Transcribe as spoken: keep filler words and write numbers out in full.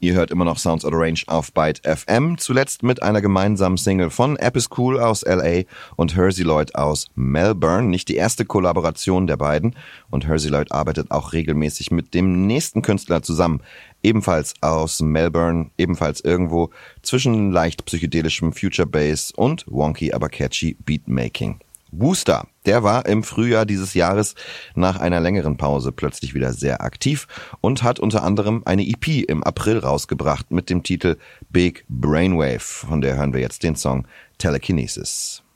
Ihr hört immer noch Sounds Out of Range auf Byte F M, zuletzt mit einer gemeinsamen Single von Episcool aus L A und Hersey Lloyd aus Melbourne. Nicht die erste Kollaboration der beiden, und Hersey Lloyd arbeitet auch regelmäßig mit dem nächsten Künstler zusammen. Ebenfalls aus Melbourne, ebenfalls irgendwo zwischen leicht psychedelischem Future Bass und wonky, aber catchy Beatmaking. Wooster, der war im Frühjahr dieses Jahres nach einer längeren Pause plötzlich wieder sehr aktiv und hat unter anderem eine E P im April rausgebracht mit dem Titel Big Brainwave. Von der hören wir jetzt den Song Telekinesis.